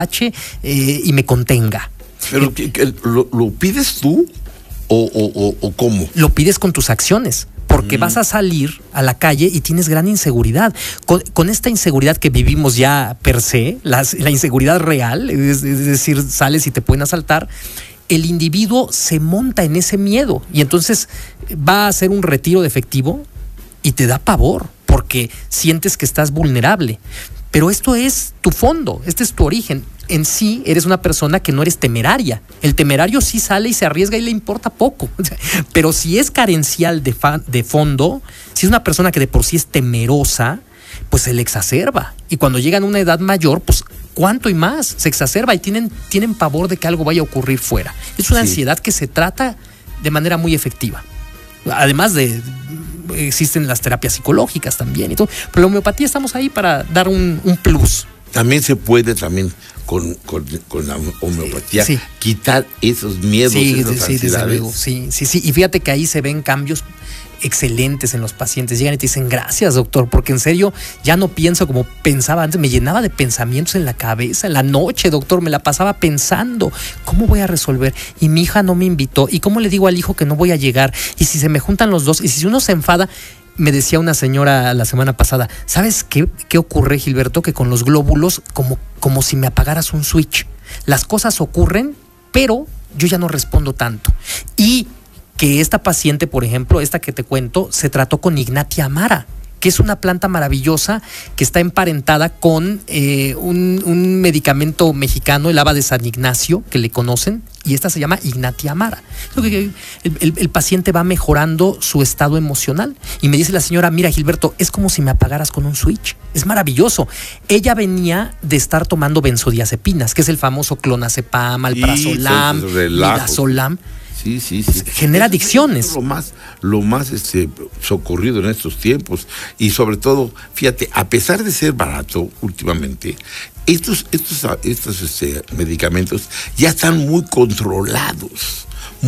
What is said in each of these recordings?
y me contenga. ¿Pero lo pides tú o cómo? Lo pides con tus acciones, porque vas a salir a la calle y tienes gran inseguridad. Con esta inseguridad que vivimos ya per se, la inseguridad real, es decir, sales y te pueden asaltar, el individuo se monta en ese miedo y entonces va a hacer un retiro de efectivo y te da pavor porque sientes que estás vulnerable. Pero esto es tu fondo, este es tu origen. En sí eres una persona que no eres temeraria. El temerario sí sale y se arriesga y le importa poco. Pero si es carencial de fondo, si es una persona que de por sí es temerosa, pues se le exacerba. Y cuando llegan a una edad mayor, pues ¿cuánto y más? Se exacerba y tienen pavor de que algo vaya a ocurrir fuera. Es una ansiedad que se trata de manera muy efectiva. Además existen las terapias psicológicas también y todo. Pero la homeopatía estamos ahí para dar un plus. También se puede con la homeopatía quitar esos miedos, esas ansiedades. Sí. Y fíjate que ahí se ven cambios excelentes en los pacientes. Llegan y te dicen, gracias, doctor, porque en serio ya no pienso como pensaba antes. Me llenaba de pensamientos en la cabeza, en la noche, doctor, me la pasaba pensando, ¿cómo voy a resolver? Y mi hija no me invitó. ¿Y cómo le digo al hijo que no voy a llegar? Y si se me juntan los dos, y si uno se enfada. Me decía una señora la semana pasada, ¿sabes qué ocurre, Gilberto? Que con los glóbulos, como si me apagaras un switch. Las cosas ocurren, pero yo ya no respondo tanto. Y que esta paciente, por ejemplo, esta que te cuento, se trató con Ignatia amara, que es una planta maravillosa que está emparentada con un medicamento mexicano, el haba de San Ignacio, que le conocen, y esta se llama Ignatia amara. El paciente va mejorando su estado emocional. Y me dice la señora, mira, Gilberto, es como si me apagaras con un switch. Es maravilloso. Ella venía de estar tomando benzodiazepinas, que es el famoso clonazepam, alprazolam, midazolam. Sí. Genera adicciones. Lo más socorrido en estos tiempos. Y sobre todo, fíjate, a pesar de ser barato últimamente, estos medicamentos ya están muy controlados,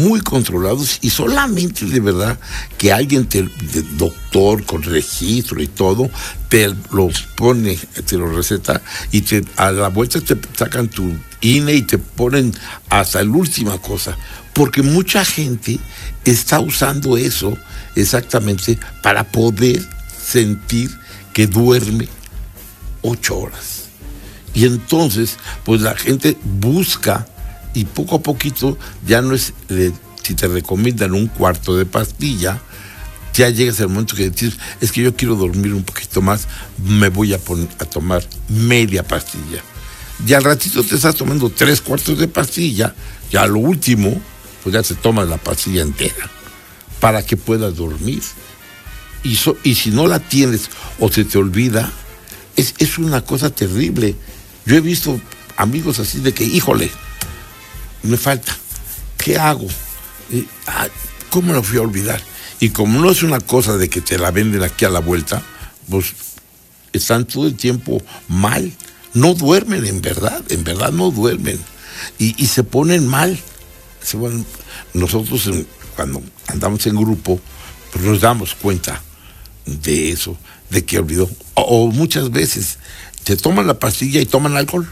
y solamente de verdad que alguien doctor con registro y todo, te los pone, te lo receta y a la vuelta te sacan tu INE y te ponen hasta la última cosa. Porque mucha gente está usando eso exactamente para poder sentir que duerme 8 horas. Y entonces, pues la gente busca y poco a poquito ya no es, si te recomiendan un cuarto de pastilla, ya llegas al momento que dices, es que yo quiero dormir un poquito más, me voy a tomar media pastilla. Y al ratito te estás tomando 3 cuartos de pastilla, ya lo último, pues ya se toma la pastilla entera para que puedas dormir. Y si no la tienes o se te olvida, es una cosa terrible. Yo he visto amigos así de que, híjole, me falta, ¿qué hago? ¿Cómo lo fui a olvidar? Y como no es una cosa de que te la venden aquí a la vuelta, pues están todo el tiempo mal. No duermen, en verdad no duermen. Y se ponen mal. Nosotros cuando andamos en grupo, pues nos damos cuenta de eso, de que olvidó. O muchas veces se toman la pastilla y toman alcohol.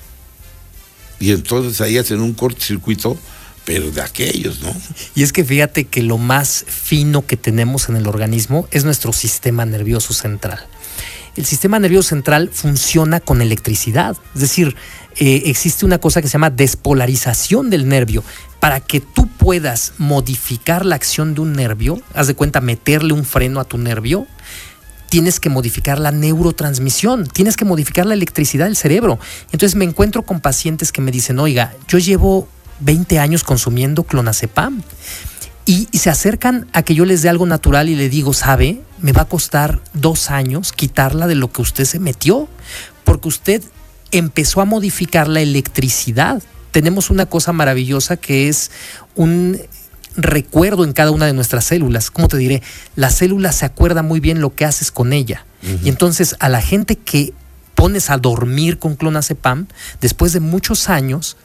Y entonces ahí hacen un cortocircuito, pero de aquellos, ¿no? Y es que fíjate que lo más fino que tenemos en el organismo es nuestro sistema nervioso central. El sistema nervioso central funciona con electricidad, es decir, existe una cosa que se llama despolarización del nervio. Para que tú puedas modificar la acción de un nervio, haz de cuenta, meterle un freno a tu nervio, tienes que modificar la neurotransmisión, tienes que modificar la electricidad del cerebro. Entonces me encuentro con pacientes que me dicen, oiga, yo llevo 20 años consumiendo clonazepam. Y se acercan a que yo les dé algo natural y le digo, ¿sabe? Me va a costar 2 años quitarla de lo que usted se metió, porque usted empezó a modificar la electricidad. Tenemos una cosa maravillosa que es un recuerdo en cada una de nuestras células. ¿Cómo te diré? La célula se acuerda muy bien lo que haces con ella. Uh-huh. Y entonces a la gente que pones a dormir con clonazepam, después de muchos años,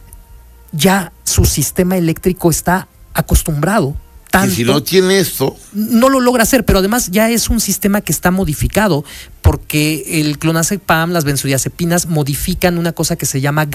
ya su sistema eléctrico está acostumbrado. Tanto, y si no tiene esto, no lo logra hacer, pero además ya es un sistema que está modificado porque el clonazepam, las benzodiazepinas modifican una cosa que se llama